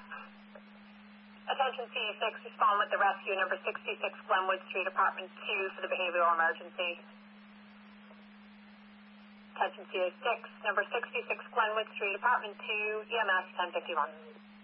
Attention C6, respond with the rescue, number 66 Glenwood Street, apartment 2 for the behavioral emergency. Attention C6, number 66 Glenwood Street, apartment 2, EMS 1051.